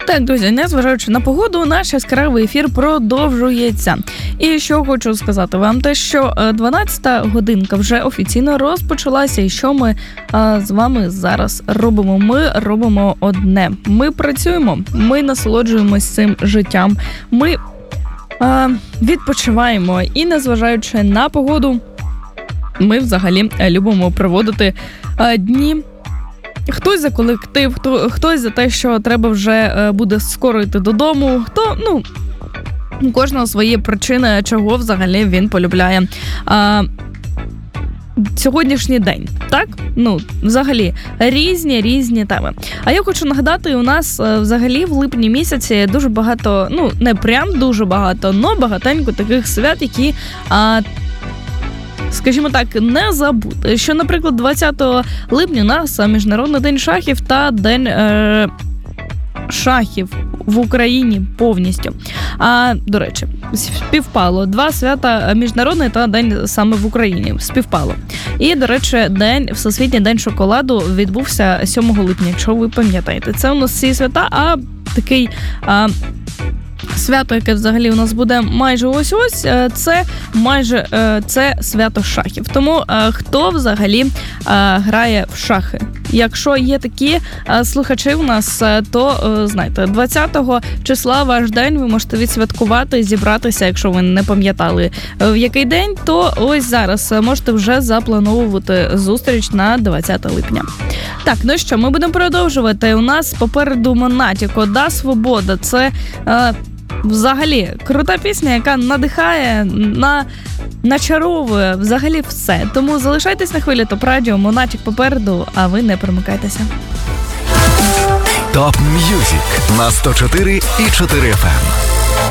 Так, друзі, незважаючи на погоду, наш яскравий ефір продовжується. І що хочу сказати вам, те, що 12-та годинка вже офіційно розпочалася, і що ми з вами зараз робимо? Ми робимо одне. Ми працюємо, ми насолоджуємось цим життям, ми відпочиваємо і, незважаючи на погоду, ми взагалі любимо проводити дні. Хтось за колектив, хтось за те, що треба вже буде скоро йти додому, у кожного свої причини, чого взагалі він полюбляє сьогоднішній день, так? Взагалі, різні теми. А я хочу нагадати, у нас взагалі в липні місяці дуже багато, не прям дуже багато, но багатенько таких свят, які скажімо так, не забути, що, наприклад, 20 липня у нас Міжнародний день шахів та День шахів в Україні повністю. До речі, співпало. Два свята, Міжнародний та День саме в Україні, співпало. І, до речі, Всесвітній день шоколаду відбувся 7 липня, якщо ви пам'ятаєте. Це у нас всі свята, а такий... свято, яке взагалі у нас буде майже ось-ось, це свято шахів. Тому хто взагалі грає в шахи? Якщо є такі слухачі у нас, то, знаєте, 20-го числа ваш день, ви можете відсвяткувати, зібратися, якщо ви не пам'ятали, в який день, то ось зараз можете вже заплановувати зустріч на 20 липня. Так, що, ми будемо продовжувати. У нас попереду Монатіко «Да, свобода». Це взагалі крута пісня, яка надихає, начаровує взагалі все. Тому залишайтесь на хвилі Топ Радіо, Монатік попереду, а ви не перемикайтеся. Топ М'юзик на 104,4 FM.